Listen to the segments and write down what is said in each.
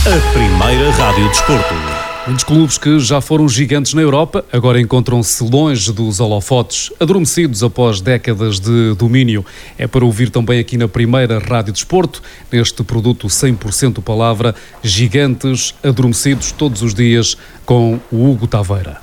a primeira rádio desporto. Muitos clubes que já foram gigantes na Europa agora encontram-se longe dos holofotes, adormecidos após décadas de domínio. É para ouvir também aqui na primeira rádio desporto, neste produto 100% palavra, gigantes adormecidos todos os dias, com o Hugo Taveira.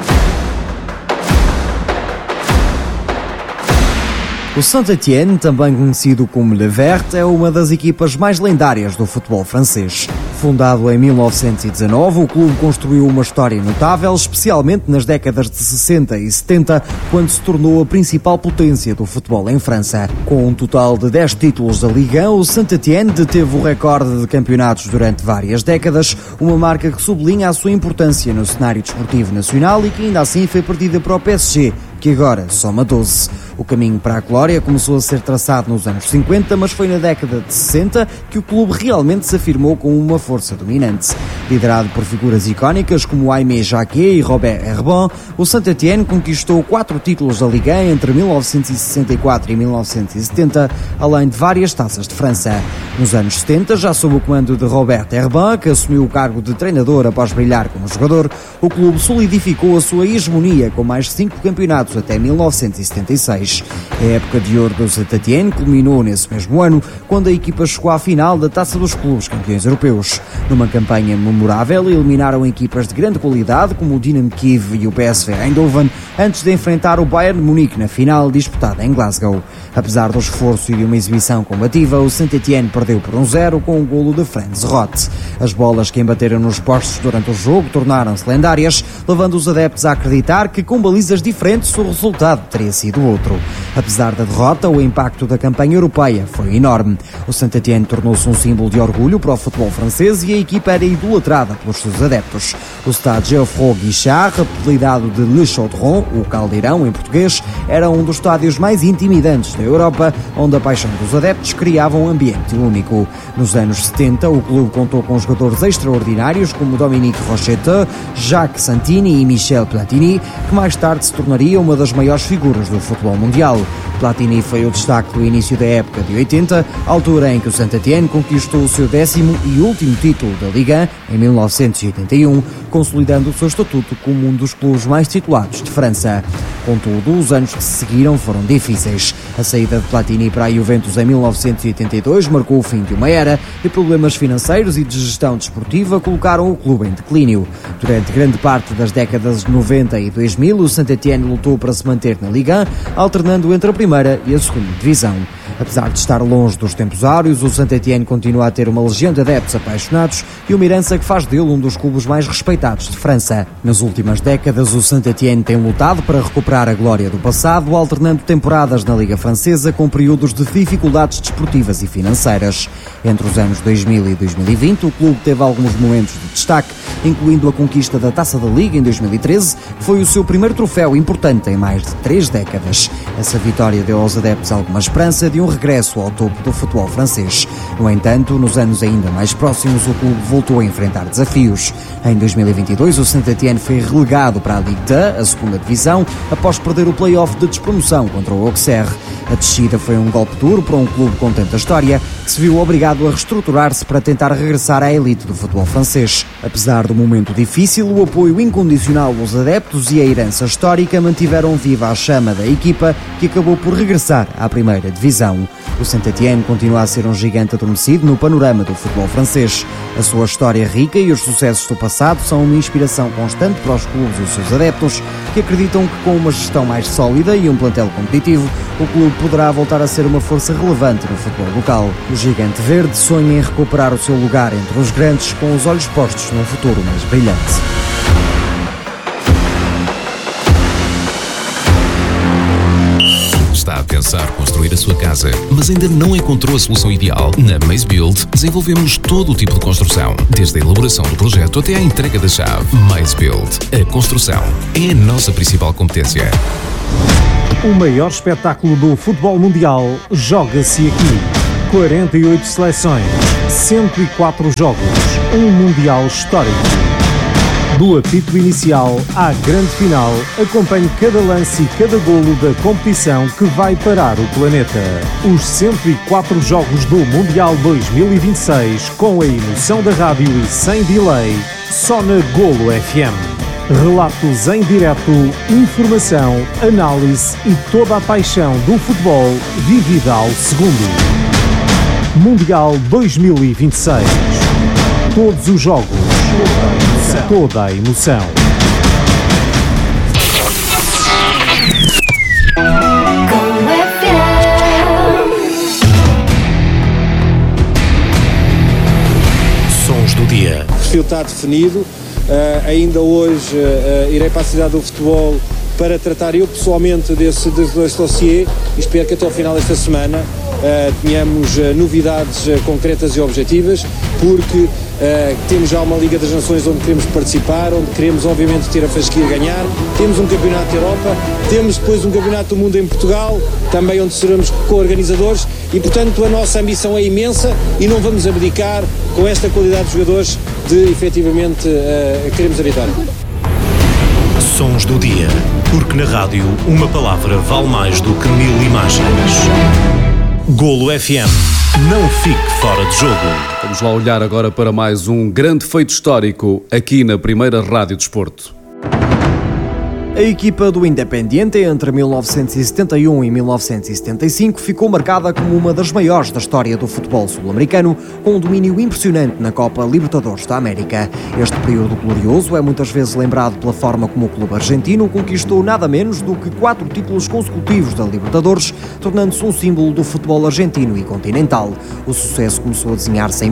O Saint-Étienne, também conhecido como Le Vert, é uma das equipas mais lendárias do futebol francês. Fundado em 1919, o clube construiu uma história notável, especialmente nas décadas de 60 e 70, quando se tornou a principal potência do futebol em França. Com um total de 10 títulos da Ligue 1, o Saint-Étienne deteve o recorde de campeonatos durante várias décadas, uma marca que sublinha a sua importância no cenário desportivo nacional e que ainda assim foi perdida para o PSG, que agora soma 12. O caminho para a glória começou a ser traçado nos anos 50, mas foi na década de 60 que o clube realmente se afirmou com uma força dominante. Liderado por figuras icónicas como Aimé Jacquet e Robert Herbin, o Saint-Étienne conquistou 4 títulos da Ligue 1 entre 1964 e 1970, além de várias taças de França. Nos anos 70, já sob o comando de Robert Herbin, que assumiu o cargo de treinador após brilhar como jogador, o clube solidificou a sua hegemonia com mais 5 campeonatos até 1976. A época de ouro do Saint-Étienne culminou nesse mesmo ano, quando a equipa chegou à final da Taça dos Clubes Campeões Europeus. Numa campanha memorável, eliminaram equipas de grande qualidade como o Dinamo Kiev e o PSV Eindhoven, antes de enfrentar o Bayern Munique na final disputada em Glasgow. Apesar do esforço e de uma exibição combativa, o Saint-Étienne perdeu por 1-0 com um golo de Franz Roth. As bolas que embateram nos postos durante o jogo tornaram-se lendárias, levando os adeptos a acreditar que com balizas diferentes o resultado teria sido outro. Apesar da derrota, o impacto da campanha europeia foi enorme. O Saint-Étienne tornou-se um símbolo de orgulho para o futebol francês e a equipa era idolatrada pelos seus adeptos. O estádio Geoffroy Guichard, apelidado de Le Chaudron, o Caldeirão em português, era um dos estádios mais intimidantes da Europa, onde a paixão dos adeptos criava um ambiente único. Nos anos 70, o clube contou com jogadores extraordinários como Dominique Rocheteau, Jacques Santini e Michel Platini, que mais tarde se tornaria uma das maiores figuras do futebol mundial. Platini foi o destaque do início da época de 80, altura em que o Saint-Étienne conquistou o seu 10º e último título da Ligue 1 em 1981, consolidando o seu estatuto como um dos clubes mais titulados de França. Contudo, os anos que se seguiram foram difíceis. A saída de Platini para a Juventus em 1982 marcou o fim de uma era e problemas financeiros e de gestão desportiva colocaram o clube em declínio. Durante grande parte das décadas de 90 e 2000, o Saint-Étienne lutou para se manter na Ligue 1, alternando entre a primeira e a segunda divisão. Apesar de estar longe dos tempos áureos, o Saint-Étienne continua a ter uma legião de adeptos apaixonados e uma herança que faz dele um dos clubes mais respeitados de França. Nas últimas décadas, o Saint-Étienne tem lutado para recuperar a glória do passado, alternando temporadas na Liga Francesa com períodos de dificuldades desportivas e financeiras. Entre os anos 2000 e 2020, o clube teve alguns momentos de destaque, incluindo a conquista da Taça da Liga em 2013, que foi o seu primeiro troféu importante em mais de 3 décadas. Essa vitória deu aos adeptos alguma esperança de um regresso ao topo do futebol francês. No entanto, nos anos ainda mais próximos, o clube voltou a enfrentar desafios. Em 2022, o Saint-Étienne foi relegado para a Ligue 2, a segunda divisão, após perder o play-off de despromoção contra o Auxerre. A descida foi um golpe duro para um clube com tanta história, que se viu obrigado a reestruturar-se para tentar regressar à elite do futebol francês. Apesar do momento difícil, o apoio incondicional dos adeptos e a herança histórica mantiveram viva a chama da equipa, que acabou por regressar à primeira divisão. O Saint-Étienne continua a ser um gigante adormecido no panorama do futebol francês. A sua história rica e os sucessos do passado são uma inspiração constante para os clubes e os seus adeptos, que acreditam que com uma gestão mais sólida e um plantel competitivo, o clube poderá voltar a ser uma força relevante no futebol local. O gigante verde sonha em recuperar o seu lugar entre os grandes, com os olhos postos num futuro mais brilhante. Está a pensar construir a sua casa, mas ainda não encontrou a solução ideal? Na Maze Build desenvolvemos todo o tipo de construção, desde a elaboração do projeto até à entrega da chave. Maze Build. A construção é a nossa principal competência. O maior espetáculo do futebol mundial joga-se aqui. 48 seleções, 104 jogos, um mundial histórico. Do apito inicial à grande final, acompanhe cada lance e cada golo da competição que vai parar o planeta. Os 104 jogos do Mundial 2026, com a emoção da rádio e sem delay, só na Golo FM. Relatos em direto, informação, análise e toda a paixão do futebol vivida ao segundo. Mundial 2026. Todos os jogos, toda a emoção. Sons do dia. O perfil está definido. Ainda hoje irei para a cidade do futebol para tratar eu pessoalmente desse dossiê e espero que até ao final desta semana tenhamos novidades concretas e objetivas, porque temos já uma Liga das Nações onde queremos participar, onde queremos obviamente ter a fasquia ganhar, temos um campeonato da Europa, temos depois um campeonato do mundo em Portugal, também onde seremos co-organizadores e portanto a nossa ambição é imensa e não vamos abdicar com esta qualidade de jogadores de efetivamente queremos a vitória. Sons do dia, porque na rádio uma palavra vale mais do que 1000 imagens. Golo FM, não fique fora de jogo. Vamos lá olhar agora para mais um grande feito histórico aqui na primeira Rádio Desporto. A equipa do Independiente entre 1971 e 1975 ficou marcada como uma das maiores da história do futebol sul-americano, com um domínio impressionante na Copa Libertadores da América. Este período glorioso é muitas vezes lembrado pela forma como o clube argentino conquistou nada menos do que 4 títulos consecutivos da Libertadores, tornando-se um símbolo do futebol argentino e continental. O sucesso começou a desenhar-se em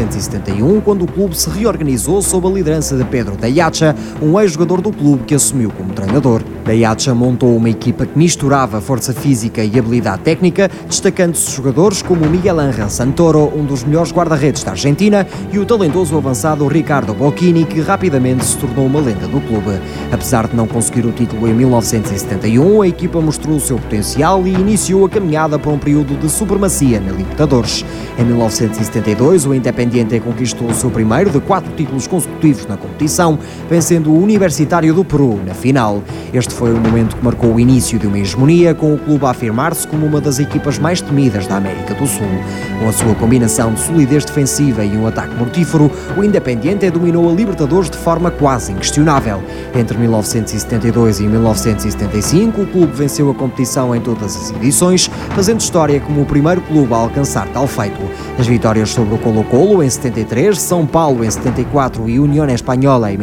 1971, quando o clube se reorganizou sob a liderança de Pedro Dayacha, um ex-jogador do clube que assumiu como treinador. Dayacha montou uma equipa que misturava força física e habilidade técnica, destacando-se jogadores como Miguel Ángel Santoro, um dos melhores guarda-redes da Argentina, e o talentoso avançado Ricardo Bocchini, que rapidamente se tornou uma lenda do clube. Apesar de não conseguir o título em 1971, a equipa mostrou o seu potencial e iniciou a caminhada para um período de supremacia na Libertadores. Em 1972, o Independiente conquistou o seu primeiro de 4 títulos consecutivos na competição, vencendo o Universitário do Peru na final. Este foi o momento que marcou o início de uma hegemonia, com o clube a afirmar-se como uma das equipas mais temidas da América do Sul. Com a sua combinação de solidez defensiva e um ataque mortífero, o Independiente dominou a Libertadores de forma quase inquestionável. Entre 1972 e 1975, o clube venceu a competição em todas as edições, fazendo história como o primeiro clube a alcançar tal feito. As vitórias sobre o Colo-Colo em 73, São Paulo em 74 e Unión Española em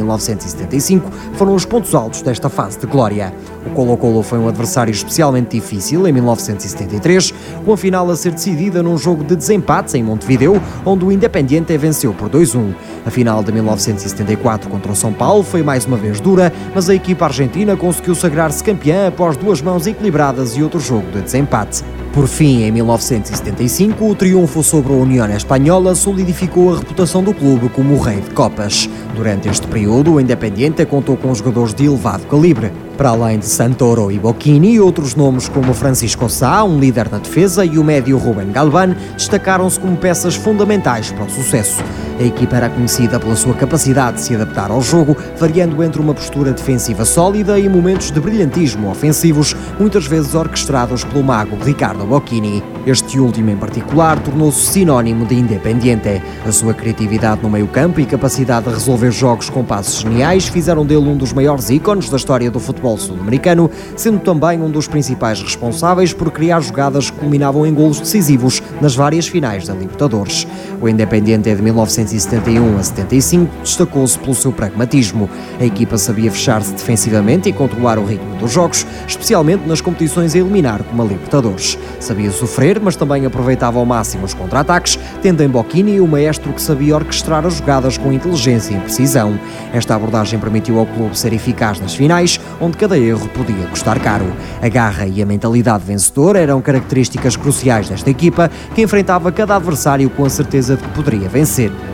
1975 foram os pontos altos desta fase de glória. O Colo-Colo foi um adversário especialmente difícil em 1973, com a final a ser decidida num jogo de desempates em Montevideo, onde o Independiente venceu por 2-1. A final de 1974 contra o São Paulo foi mais uma vez dura, mas a equipa argentina conseguiu sagrar-se campeã após 2 mãos equilibradas e outro jogo de desempate. Por fim, em 1975, o triunfo sobre a Unión Española solidificou a reputação do clube como o rei de copas. Durante este período, o Independiente contou com jogadores de elevado calibre. Para além de Santoro e Bocchini, outros nomes como Francisco Sá, um líder na defesa, e o médio Rubén Galván destacaram-se como peças fundamentais para o sucesso. A equipa era conhecida pela sua capacidade de se adaptar ao jogo, variando entre uma postura defensiva sólida e momentos de brilhantismo ofensivos, muitas vezes orquestrados pelo mago Ricardo Bocchini. Este último, em particular, tornou-se sinónimo de Independiente. A sua criatividade no meio-campo e capacidade de resolver jogos com passes geniais fizeram dele um dos maiores ícones da história do futebol sul-americano, sendo também um dos principais responsáveis por criar jogadas que culminavam em golos decisivos nas várias finais da Libertadores. O Independiente de 1971 a 75 destacou-se pelo seu pragmatismo. A equipa sabia fechar-se defensivamente e controlar o ritmo dos jogos, especialmente nas competições a eliminar como a Libertadores. Sabia sofrer, mas também aproveitava ao máximo os contra-ataques, tendo em Bocchini o maestro que sabia orquestrar as jogadas com inteligência e precisão. Esta abordagem permitiu ao clube ser eficaz nas finais, onde cada erro podia custar caro. A garra e a mentalidade vencedora eram características cruciais desta equipa, que enfrentava cada adversário com a certeza de que poderia vencer.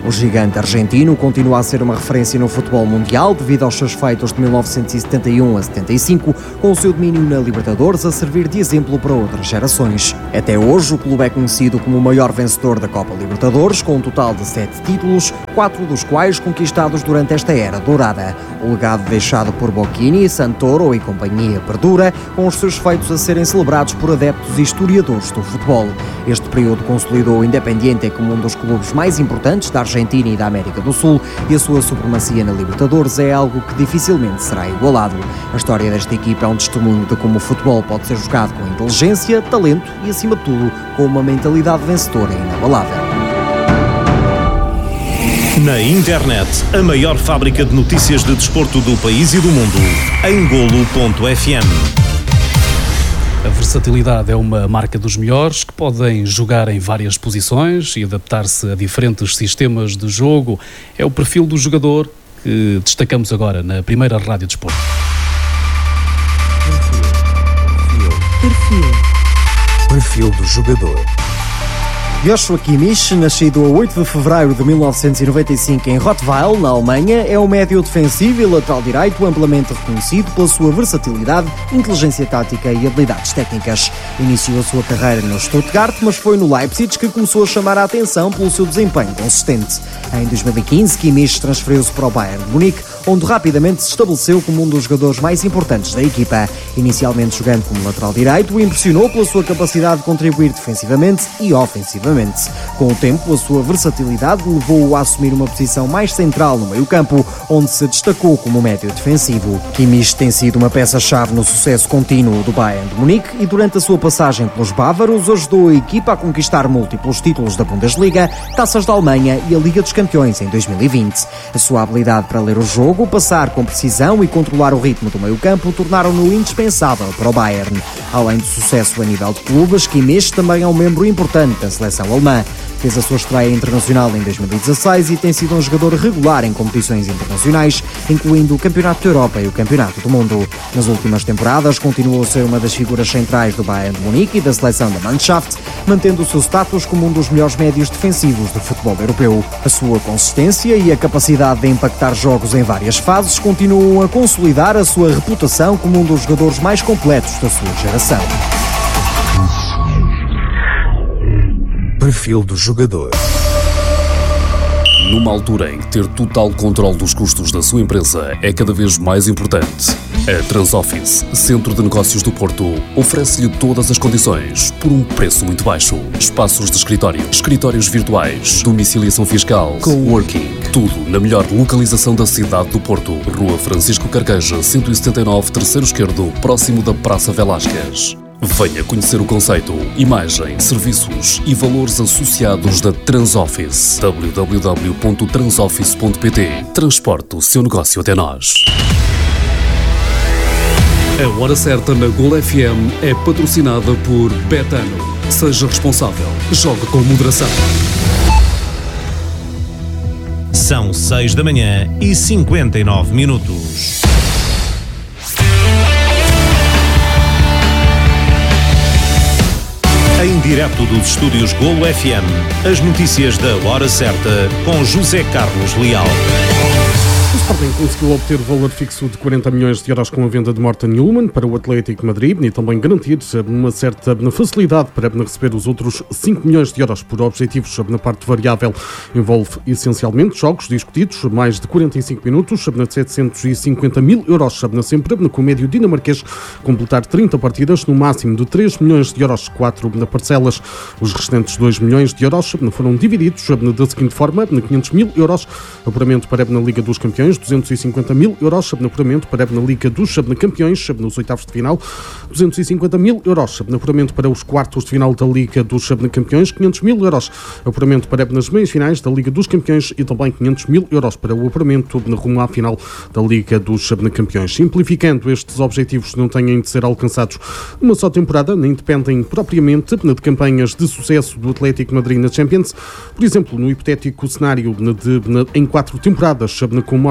O gigante argentino continua a ser uma referência no futebol mundial devido aos seus feitos de 1971 a 75, com o seu domínio na Libertadores a servir de exemplo para outras gerações. Até hoje, o clube é conhecido como o maior vencedor da Copa Libertadores, com um total de 7 títulos, 4 dos quais conquistados durante esta era dourada. O legado deixado por Bocchini, Santoro e companhia perdura, com os seus feitos a serem celebrados por adeptos e historiadores do futebol. Este período consolidou o Independiente como um dos clubes mais importantes da Argentina e da América do Sul, e a sua supremacia na Libertadores é algo que dificilmente será igualado. A história desta equipa é um testemunho de como o futebol pode ser jogado com inteligência, talento e, acima de tudo, com uma mentalidade vencedora e inabalável. Na internet, a maior fábrica de notícias de desporto do país e do mundo, em Golo.fm. A versatilidade é uma marca dos melhores, que podem jogar em várias posições e adaptar-se a diferentes sistemas de jogo. É o perfil do jogador que destacamos agora na primeira Rádio Desporto. Perfil do jogador. Joshua Kimmich, nascido a 8 de fevereiro de 1995 em Rottweil, na Alemanha, é um médio defensivo e lateral direito amplamente reconhecido pela sua versatilidade, inteligência tática e habilidades técnicas. Iniciou a sua carreira no Stuttgart, mas foi no Leipzig que começou a chamar a atenção pelo seu desempenho consistente. Em 2015, Kimmich transferiu-se para o Bayern de Munique, onde rapidamente se estabeleceu como um dos jogadores mais importantes da equipa. Inicialmente jogando como lateral direito, impressionou pela sua capacidade de contribuir defensivamente e ofensivamente. Com o tempo, a sua versatilidade levou-o a assumir uma posição mais central no meio-campo, onde se destacou como médio defensivo. Kimmich tem sido uma peça-chave no sucesso contínuo do Bayern de Munique e durante a sua passagem pelos bávaros ajudou a equipa a conquistar múltiplos títulos da Bundesliga, Taças da Alemanha e a Liga dos Campeões em 2020. A sua habilidade para ler o jogo, passar com precisão e controlar o ritmo do meio-campo tornaram-no indispensável para o Bayern. Além do sucesso a nível de clubes, Kimmich também é um membro importante da seleção alemã. Fez a sua estreia internacional em 2016 e tem sido um jogador regular em competições internacionais, incluindo o Campeonato da Europa e o Campeonato do Mundo. Nas últimas temporadas, continuou a ser uma das figuras centrais do Bayern de Munique e da seleção da Mannschaft, mantendo o seu status como um dos melhores médios defensivos do futebol europeu. A sua consistência e a capacidade de impactar jogos em várias fases continuam a consolidar a sua reputação como um dos jogadores mais completos da sua geração. Perfil do jogador. Numa altura em que ter total controle dos custos da sua empresa é cada vez mais importante, a Transoffice, Centro de Negócios do Porto, oferece-lhe todas as condições por um preço muito baixo. Espaços de escritório, escritórios virtuais, domiciliação fiscal, coworking, tudo na melhor localização da cidade do Porto. Rua Francisco Carqueja, 179, terceiro esquerdo, próximo da Praça Velásquez. Venha conhecer o conceito, imagem, serviços e valores associados da Transoffice. www.transoffice.pt. Transporte o seu negócio até nós. A Hora Certa na Golo FM é patrocinada por Betano. Seja responsável. Jogue com moderação. São 6 da manhã e 59 minutos. Em direto dos estúdios Golo FM, as notícias da Hora Certa com José Carlos Leal. O Sporting conseguiu obter o valor fixo de 40 milhões de euros com a venda de Morten Newman para o Atlético de Madrid e também garantir uma certa facilidade para receber os outros 5 milhões de euros por objetivos na parte variável. Envolve essencialmente jogos discutidos, mais de 45 minutos, 750 mil euros sempre, com o médio dinamarquês completar 30 partidas no máximo de 3 milhões de euros, 4 parcelas. Os restantes 2 milhões de euros foram divididos da seguinte forma: 500 mil euros apuramento para na Liga dos Campeões, 250 mil euros de apuramento para na Liga dos Campeões nos oitavos de final, 250 mil euros de apuramento para os quartos de final da Liga dos Campeões, 500 mil euros apuramento para nas meias finais da Liga dos Campeões e também 500 mil euros para o apuramento rumo à final da Liga dos Campeões. Simplificando, estes objetivos não têm de ser alcançados numa só temporada, nem dependem propriamente de campanhas de sucesso do Atlético de Madrid na Champions. Por exemplo, no hipotético cenário em 4 temporadas com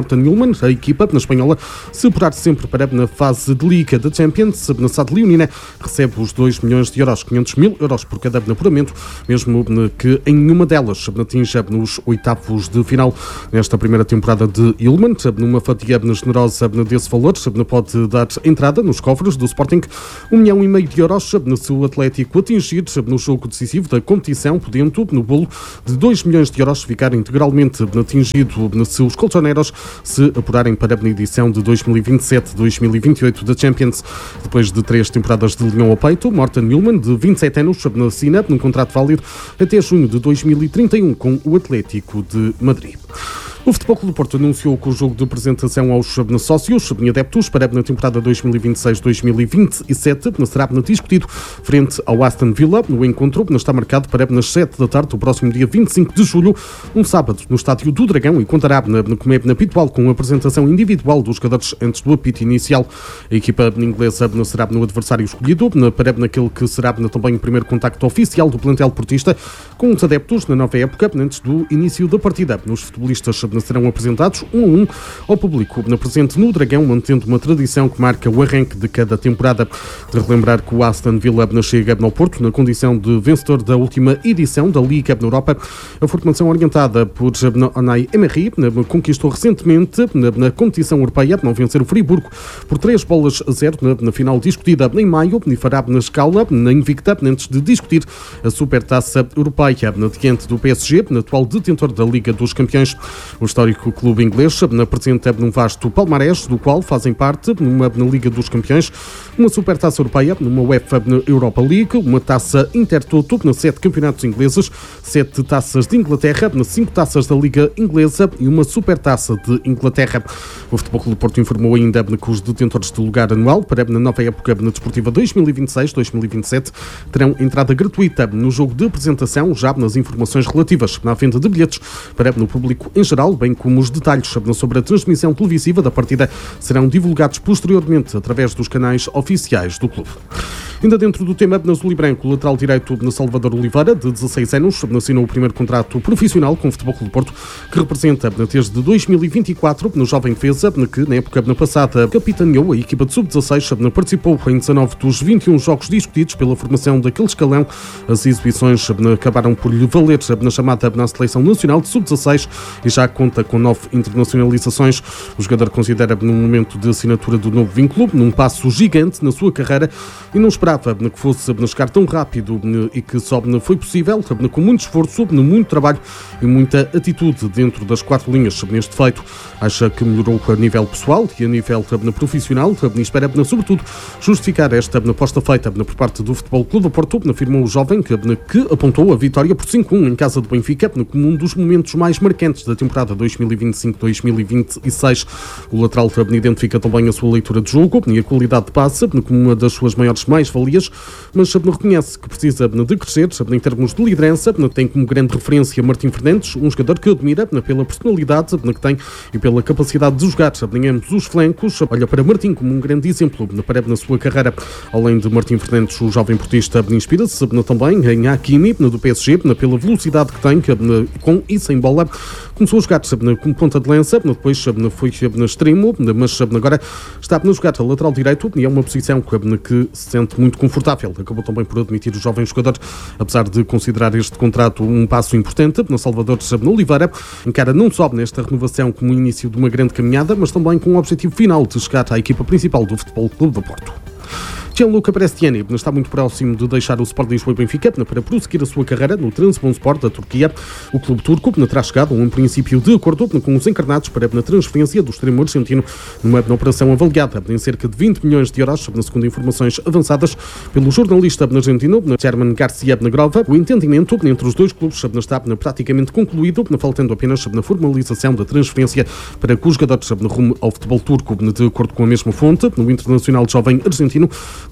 Morten Njulman, a equipa na espanhola, se apurar sempre para na fase de Liga da Champions, na SAD Leonina, recebe os 2 milhões de euros, 500 mil euros por cada apuramento, mesmo que em nenhuma delas atinja nos oitavos de final. Nesta primeira temporada de Njulman, numa fatia generosa desse valor, pode dar entrada nos cofres do Sporting 1,5 milhão de euros se o Atlético atingir no jogo decisivo da competição, podendo no bolo de 2 milhões de euros ficar integralmente atingido se os colchoneros se apurarem para a edição de 2027-2028 da Champions. Depois de 3 temporadas de linhão ao peito, Morten Njulman, de 27 anos, assina num contrato válido até junho de 2031 com o Atlético de Madrid. O Futebol Clube do Porto anunciou que o jogo de apresentação aos sócios e adeptos para a temporada 2026-2027 será discutido frente ao Aston Villa. O encontro está marcado para as 7 da tarde do próximo dia 25 de julho, um sábado, no Estádio do Dragão, e contará, como é habitual, com a apresentação individual dos jogadores antes do apito inicial. A equipa inglesa será no adversário escolhido para naquele que será também o primeiro contacto oficial do plantel portista com os adeptos na nova época, antes do início da partida. Os futebolistas serão apresentados 1 a 1 ao público presente no Dragão, mantendo uma tradição que marca o arranque de cada temporada. De relembrar que o Aston Villa chega ao Porto na condição de vencedor da última edição da Liga na Europa. A formação orientada por Unai Emery conquistou recentemente na competição europeia ao vencer o Friburgo por 3-0 na final discutida em maio, e fará na escala na invicta antes de discutir a Supertaça Europeia diante do PSG, atual detentor da Liga dos Campeões. O histórico clube inglês apresenta um vasto palmarés, do qual fazem parte na Liga dos Campeões, uma Supertaça Europeia, uma UEFA Europa League, uma taça Intertoto, 7 campeonatos ingleses, 7 taças de Inglaterra, 5 taças da Liga Inglesa e uma Supertaça de Inglaterra. O Futebol Clube do Porto informou ainda que os detentores de lugar anual para a nova época desportiva 2026-2027 terão entrada gratuita no jogo de apresentação, já nas informações relativas à venda de bilhetes para o público em geral, bem como os detalhes sobre a transmissão televisiva da partida serão divulgados posteriormente através dos canais oficiais do clube. Ainda dentro do tema azul e branco, o lateral direito de Salvador Oliveira, de 16 anos, assinou o primeiro contrato profissional com o Futebol Clube do Porto, que representa desde 2024 no jovem defesa, que na época passada capitaneou a equipa de sub-16, participou em 19 dos 21 jogos discutidos pela formação daquele escalão. As exibições acabaram por lhe valer na chamada na Seleção Nacional de sub-16 e já conta com 9 internacionalizações. O jogador considera num momento de assinatura do novo vínculo, num passo gigante na sua carreira, e não esperava que fosse chegar tão rápido e que só foi possível com muito esforço, muito trabalho e muita atitude dentro das 4 linhas neste feito. Acha que melhorou a nível pessoal e a nível profissional e espera, sobretudo, justificar esta aposta feita por parte do Futebol Clube do Porto, afirmou o jovem que apontou a vitória por 5-1 em casa do Benfica como um dos momentos mais marcantes da temporada 2025-2026. O lateral identifica também a sua leitura de jogo e a qualidade de passe como uma das suas maiores mais-valias, mas reconhece que precisa de crescer em termos de liderança. Tem como grande referência Martim Fernandes, um jogador que admira pela personalidade que tem e pela capacidade de jogar em ambos os flancos. Olha para Martim como um grande exemplo na sua carreira. Além de Martim Fernandes, o jovem portista inspira-se também em Hakimi, do PSG, pela velocidade que tem com e sem bola. Começou a jogar como ponta de lança, depois foi no extremo, mas agora está a jogar a lateral direito e é uma posição que se sente muito confortável. Acabou também por admitir o jovem jogador, apesar de considerar este contrato um passo importante no Salvador Oliveira, encara não só nesta renovação como o início de uma grande caminhada, mas também com o objetivo final de chegar à equipa principal do Futebol Clube do Porto. Gianluca Prestiani está muito próximo de deixar o Sport Lisboa e Benfica para prosseguir a sua carreira no Trabzonspor da Turquia. O clube turco terá chegado a um princípio de acordo com os encarnados para a transferência do extremo argentino numa operação avaliada em cerca de 20 milhões de euros, segundo informações avançadas pelo jornalista argentino German Garcia Grova. O entendimento entre os dois clubes está praticamente concluído, faltando apenas na formalização da transferência para que os jogadores rumo ao futebol turco. De acordo com a mesma fonte, no internacional jovem argentino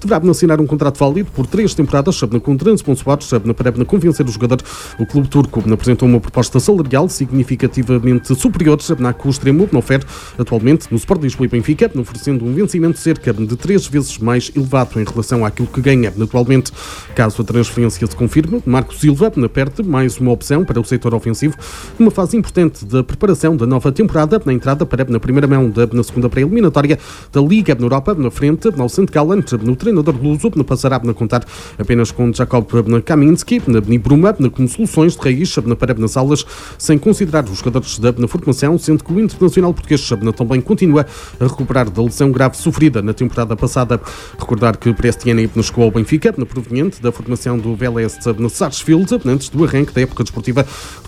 deverá assinar um contrato válido por 3 temporadas com transponsores para convencer o jogador. O clube turco apresentou uma proposta salarial significativamente superior à que o extremo oferece atualmente no Sport Lisboa e Benfica, oferecendo um vencimento cerca de 3 vezes mais elevado em relação àquilo que ganha atualmente. Caso a transferência se confirme, Marco Silva perde mais uma opção para o setor ofensivo, numa fase importante da preparação da nova temporada, na entrada para na primeira mão na segunda pré-eliminatória da Liga na Europa, na frente ao St. Gallen, no treinador luso, passará a contar apenas com Jakob Kaminski e Bruma como soluções de raiz para nas aulas, sem considerar os jogadores na formação, sendo que o internacional português também continua a recuperar da lesão grave sofrida na temporada passada. Recordar que para este ano chegou ao Benfica, proveniente da formação do Vélez Sarsfield, antes do arranque da época desportiva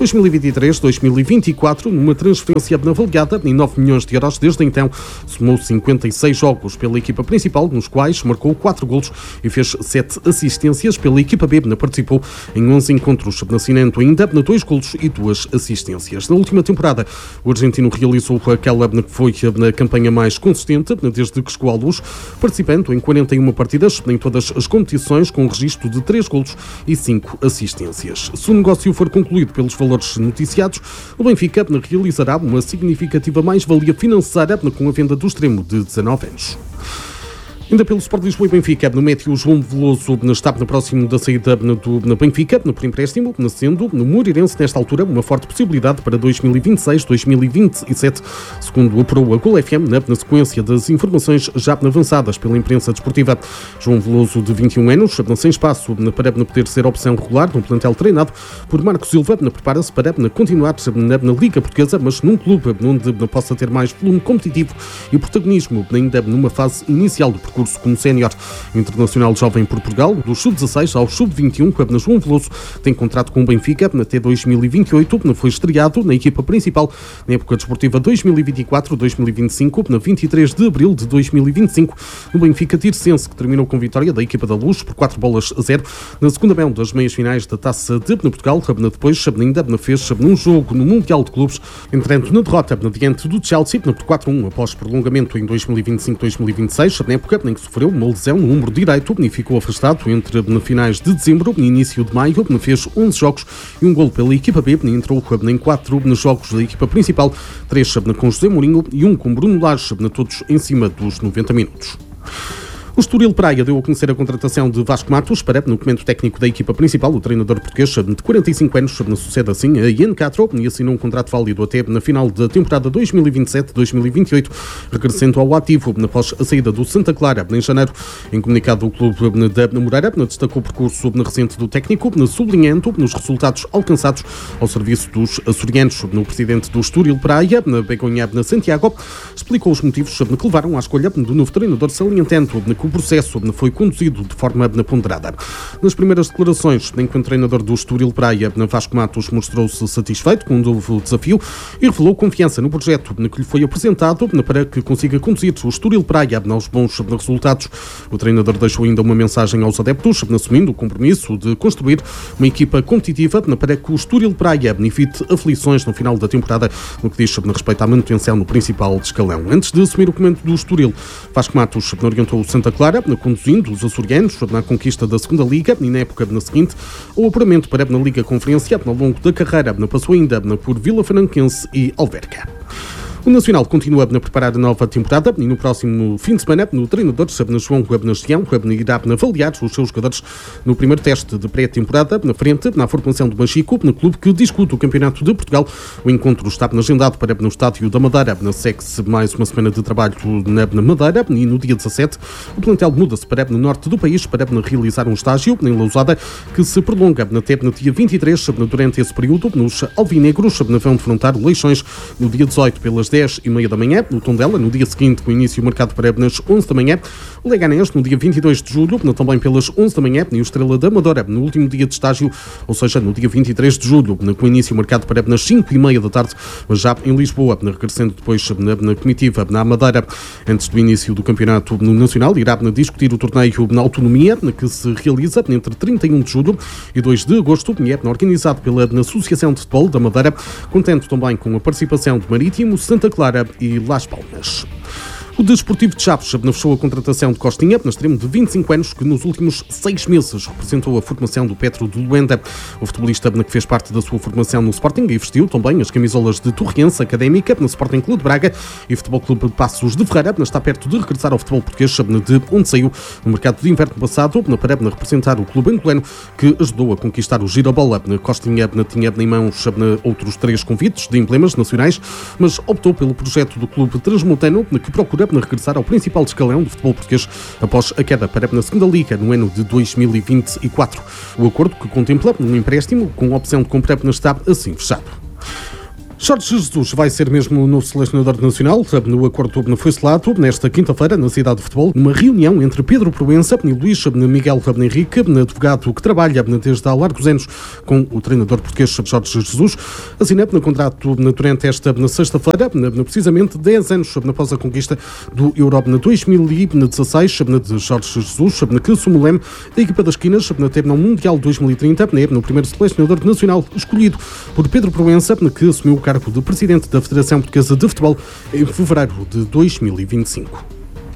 2023-2024, numa transferência avaliada em 9 milhões de euros. Desde então, somou 56 jogos pela equipa principal, nos quais marcou 4 golos e fez 7 assistências. Pela equipa B, participou em 11 encontros, assinando ainda 2 golos e 2 assistências. Na última temporada, o argentino realizou aquela que foi a campanha mais consistente desde que chegou à Luz, participando em 41 partidas em todas as competições, com um registro de 3 golos e 5 assistências. Se o negócio for concluído pelos valores noticiados, o Benfica realizará uma significativa mais-valia financeira com a venda do extremo de 19 anos. Ainda pelo Sport Lisboa e Benfica, no Métio João Veloso está próximo da saída do Benfica, por empréstimo, sendo no Moreirense, nesta altura, uma forte possibilidade para 2026-2027, segundo apurou a Gol FM, na sequência das informações já avançadas pela imprensa desportiva. João Veloso, de 21 anos, sem espaço para poder ser opção regular no plantel treinado por Marco Silva, prepara-se para continuar na Liga Portuguesa, mas num clube onde possa ter mais volume competitivo e protagonismo, ainda numa fase inicial do percurso como sénior. O internacional jovem por Portugal, do sub-16 ao sub-21, João Veloso tem contrato com o Benfica até 2028, foi estreado na equipa principal na época desportiva 2024-2025, na 23 de abril de 2025, no Benfica Tirsense, que terminou com vitória da equipa da Luz por 4-0 na segunda mão das meias finais da Taça de Portugal. Depois ainda fez um jogo no Mundial de Clubes, entrando na derrota diante do Chelsea por 4-1 após prolongamento em 2025-2026, na época em que sofreu uma lesão no ombro direito e ficou afastado entre finais de dezembro e início de maio. Fez 11 jogos e um golo pela equipa B, entrou em 4 jogos da equipa principal, 3 com José Mourinho e 1 com Bruno Lage, todos em cima dos 90 minutos. O Estoril Praia deu a conhecer a contratação de Vasco Matos para, no comando técnico da equipa principal, o treinador português de 45 anos, sucede assim a Ian Castro, e assinou um contrato válido até na final da temporada 2027-2028, regressando ao ativo após a saída do Santa Clara em janeiro. Em comunicado, o clube da Moreira destacou o percurso recente do técnico, sublinhando nos resultados alcançados ao serviço dos açorianos. No presidente do Estoril Praia, Begonha Santiago, explicou os motivos que levaram à escolha do novo treinador, salientando que o processo foi conduzido de forma ponderada. Nas primeiras declarações, enquanto treinador do Estoril Praia, Vasco Matos mostrou-se satisfeito com um novo desafio e revelou confiança no projeto que lhe foi apresentado para que consiga conduzir o Estoril Praia aos bons resultados. O treinador deixou ainda uma mensagem aos adeptos, assumindo o compromisso de construir uma equipa competitiva para que o Estoril Praia evite aflições no final da temporada, no que diz respeito à manutenção no principal escalão. Antes de assumir o comando do Estoril, Vasco Matos orientou o Santa Clara, conduzindo os açorianos na conquista da segunda Liga e na época seguinte ao apuramento para na Liga Conferência. Ao longo da carreira passou ainda por Vila Franquense e Alverca. O Nacional continua a preparar a nova temporada e no próximo fim de semana o treinador João Nastião irá avaliar os seus jogadores no primeiro teste de pré-temporada na frente na formação do Machico, no clube que discute o Campeonato de Portugal. O encontro está agendado para no Estádio da Madeira. Segue-se mais uma semana de trabalho na Madeira e no dia 17 o plantel muda-se para no norte do país para realizar um estágio em Lousada que se prolonga até no dia 23. Durante esse período, os alvinegros vão defrontar o Leixões no dia 18 pelas 10h30 da manhã, no Tondela, no dia seguinte, com o início marcado para nas 11 da manhã, o Leganés, no dia 22 de julho, também pelas 11 da manhã, e o Estrela da Amadora, no último dia de estágio, ou seja, no dia 23 de julho, com o início marcado para nas 5h30 da tarde, mas já em Lisboa, regressando depois na comitiva, na Madeira. Antes do início do campeonato no Nacional, irá discutir o torneio na Autonomia, que se realiza entre 31 de julho e 2 de agosto, e é organizado pela Associação de Futebol da Madeira, contando também com a participação de Marítimo, Santa Clara e Las Palmas. O Desportivo de Chaves fechou a contratação de Costinha, na extremo de 25 anos, que nos últimos 6 meses representou a formação do Petro de Luanda. O futebolista que fez parte da sua formação no Sporting e vestiu também as camisolas de Torriense Académica, no Sporting Clube de Braga e Futebol Clube de Passos de Ferreira, está perto de regressar ao futebol português, de onde saiu no mercado de inverno passado, para representar o clube angolano, que ajudou a conquistar o Girabola. Costinha tinha em mãos outros 3 convites de emblemas nacionais, mas optou pelo projeto do clube transmontano, que procura regressar ao principal escalão do futebol português após a queda para a segunda liga no ano de 2024. O acordo, que contempla um empréstimo com opção de compra, está assim fechado. Jorge Jesus vai ser mesmo o novo selecionador nacional. No acordo foi selado nesta quinta-feira na cidade de futebol, numa reunião entre Pedro Proença e Luís Miguel Henrique, advogado que trabalha desde há largos anos com o treinador português Jorge Jesus. Assinado no contrato durante esta sexta-feira, precisamente 10 anos após a conquista do Euro 2016 de Jorge Jesus, que Sumulem, a equipa das Quinas, teve no Mundial 2030, no primeiro selecionador nacional escolhido por Pedro Proença, que assumiu o cargo de presidente da Federação Portuguesa de Futebol em fevereiro de 2025.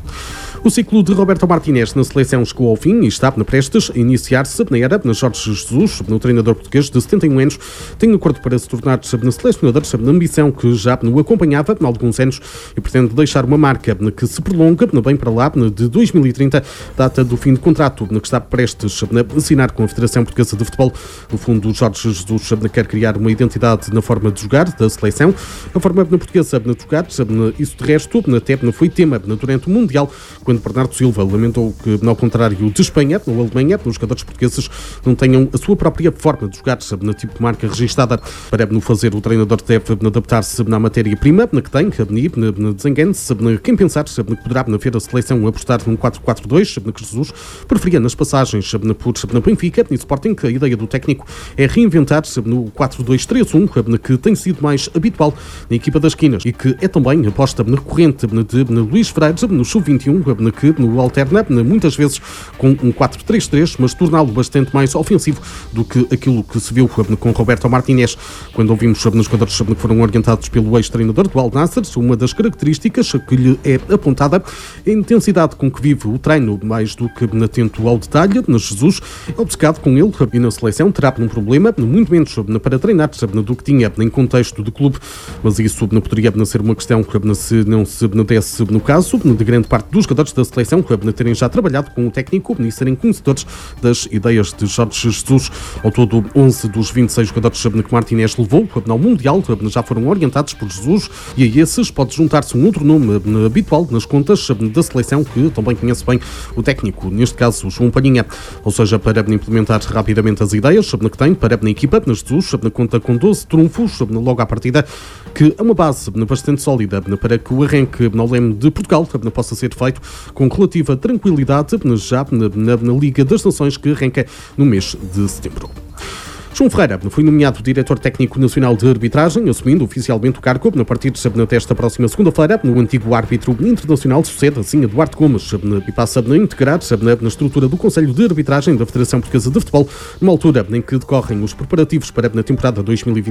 O ciclo de Roberto Martínez na seleção chegou ao fim e está prestes a iniciar-se na era de Jorge Jesus, no treinador português de 71 anos, tem acordo para se tornar selecionador, na ambição que já o acompanhava há alguns anos e pretende deixar uma marca que se prolonga bem para lá de 2030, data do fim de contrato que está prestes a assinar com a Federação Portuguesa de Futebol. No fundo, Jorge Jesus quer criar uma identidade na forma de jogar da seleção, a forma portuguesa de jogar, isso de resto até foi tema durante o Mundial, quando Bernardo Silva lamentou que, ao contrário de Espanha ou Alemanha, os jogadores portugueses não tenham a sua própria forma de jogar, na tipo de marca registada. Para no fazer, o treinador deve adaptar-se na matéria-prima que tem, desengane-se, quem pensar que poderá ver a seleção apostar num 4-4-2, que Jesus preferia nas passagens por Benfica e Sporting. A ideia do técnico é reinventar-se no 4-2-3-1, que tem sido mais habitual na equipa das Quinas e que é também aposta recorrente de Luís Freire no Sub-21, que no alterna muitas vezes com um 4-3-3, mas torná-lo bastante mais ofensivo do que aquilo que se viu com Roberto Martínez. Quando ouvimos nos jogadores que foram orientados pelo ex-treinador do Al Nassr, uma das características que lhe é apontada é a intensidade com que vive o treino, mais do que atento ao detalhe. Jesus é obcecado com ele e na seleção terá um problema, muito menos para treinar do que tinha em contexto de clube, mas isso não poderia ser uma questão se não se desse no caso de grande parte dos jogadores da seleção terem já trabalhado com o técnico e serem conhecedores das ideias de Jorge Jesus. Ao todo, 11 dos 26 jogadores que Martínez levou ao Mundial já foram orientados por Jesus e a esses pode juntar-se um outro nome habitual nas contas da seleção que também conhece bem o técnico, neste caso João Palhinha. Ou seja, para implementar rapidamente as ideias que tem para a equipa, Jesus conta com 12 trunfos logo à partida, que é uma base bastante sólida para que o arranque ao leme de Portugal possa ser feito com relativa tranquilidade já na Liga das Nações, que arranca no mês de setembro. João Ferreira foi nomeado Diretor Técnico Nacional de Arbitragem, assumindo oficialmente o cargo a partir desta próxima segunda-feira. O antigo árbitro internacional sucede assim a Duarte Gomes e passa a integrar na estrutura do Conselho de Arbitragem da Federação Portuguesa de Futebol, numa altura em que decorrem os preparativos para a temporada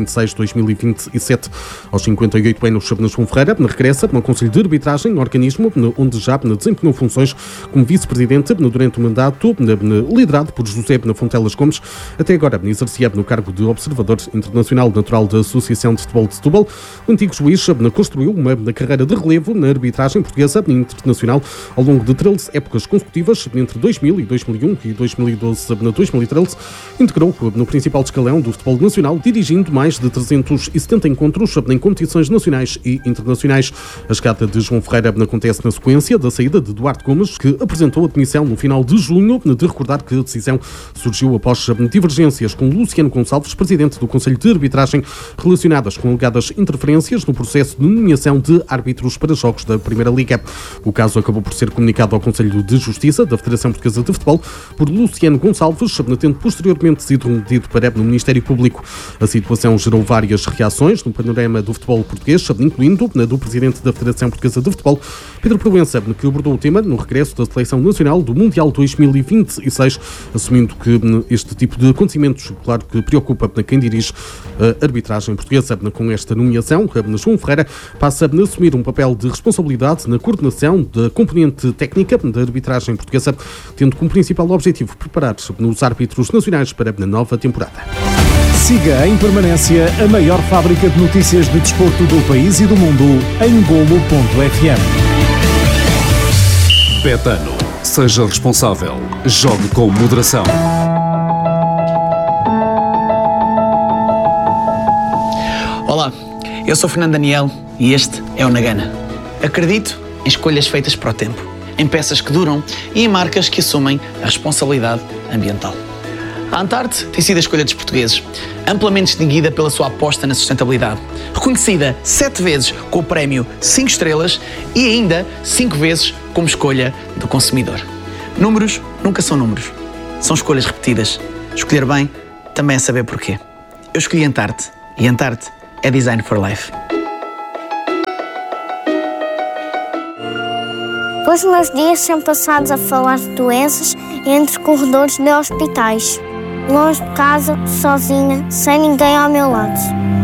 2026-2027. Aos 58 anos, João Ferreira regressa ao Conselho de Arbitragem, organismo onde já desempenhou funções como vice-presidente durante o mandato liderado por José Fontelas Gomes. Até agora exercia no cargo de observador internacional natural da Associação de Futebol de Setúbal. O antigo juiz construiu uma carreira de relevo na arbitragem portuguesa e internacional ao longo de 13 épocas consecutivas, entre 2000 e 2001 e 2012 a 2013. Integrou no principal escalão do futebol nacional, dirigindo mais de 370 encontros em competições nacionais e internacionais. A chegada de João Ferreira acontece na sequência da saída de Duarte Gomes, que apresentou a demissão no final de junho, de recordar que a decisão surgiu após divergências com Luciano Gonçalves, presidente do Conselho de Arbitragem, relacionadas com alegadas interferências no processo de nomeação de árbitros para jogos da Primeira Liga. O caso acabou por ser comunicado ao Conselho de Justiça da Federação Portuguesa de Futebol por Luciano Gonçalves, tendo posteriormente sido remetido para o Ministério Público. A situação gerou várias reações no panorama do futebol português, incluindo na do presidente da Federação Portuguesa de Futebol, Pedro Proença, que abordou o tema no regresso da Seleção Nacional do Mundial 2026, assumindo que este tipo de acontecimentos, claro, que preocupa quem dirige a arbitragem portuguesa. Com esta nomeação, João Ferreira passa a assumir um papel de responsabilidade na coordenação da componente técnica da arbitragem portuguesa, tendo como principal objetivo preparar os árbitros nacionais para a nova temporada. Siga em permanência a maior fábrica de notícias de desporto do país e do mundo em Golo.fm. Betano. Seja responsável. Jogue com moderação. Olá, eu sou Fernando Daniel e este é o Nagana. Acredito em escolhas feitas para o tempo, em peças que duram e em marcas que assumem a responsabilidade ambiental. A Antarte tem sido a escolha dos portugueses, amplamente distinguida pela sua aposta na sustentabilidade, reconhecida 7 vezes com o prémio 5 estrelas e ainda 5 vezes como escolha do consumidor. Números nunca são números, são escolhas repetidas. Escolher bem também é saber porquê. Eu escolhi Antarte e Antarte é Design for Life. Os meus dias são passados a falar de doenças entre corredores de hospitais. Longe de casa, sozinha, sem ninguém ao meu lado.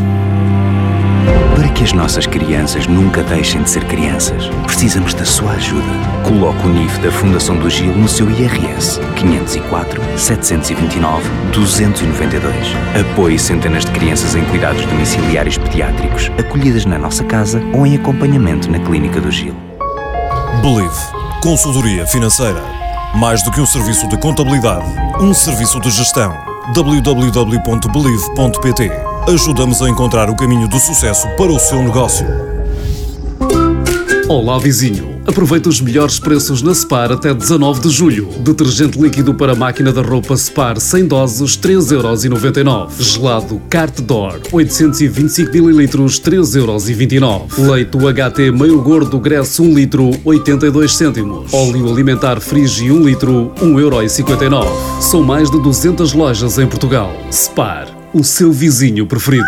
Para que as nossas crianças nunca deixem de ser crianças, precisamos da sua ajuda. Coloque o NIF da Fundação do Gil no seu IRS 504 729 292. Apoie centenas de crianças em cuidados domiciliários pediátricos, acolhidas na nossa casa ou em acompanhamento na Clínica do Gil. Believe. Consultoria financeira. Mais do que um serviço de contabilidade, um serviço de gestão. www.believe.pt. Ajuda-nos a encontrar o caminho do sucesso para o seu negócio. Olá, vizinho. Aproveita os melhores preços na Spar até 19 de julho. Detergente líquido para máquina da roupa Spar 100 doses, 3,99€. Gelado Carte d'Or, 825 ml, 3,29€. Leite UHT meio gordo Gresso 1 litro, 82 cêntimos. Óleo alimentar Frigi 1 litro, 1,59€. São mais de 200 lojas em Portugal. Spar, o seu vizinho preferido.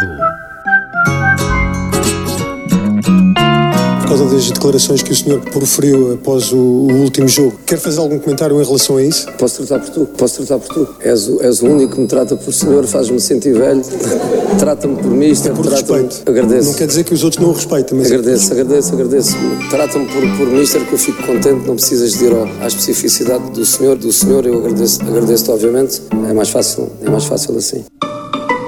Por causa das declarações que o senhor proferiu após o último jogo, quer fazer algum comentário em relação a isso? Posso tratar por tu. És o único que me trata por senhor, faz-me sentir velho, trata-me por mister, por respeito. Agradeço. Não quer dizer que os outros não o respeitem, mas... Agradeço. Trata-me por mister, que eu fico contente, não precisas de ir à especificidade do senhor, eu agradeço-te obviamente, é mais fácil assim.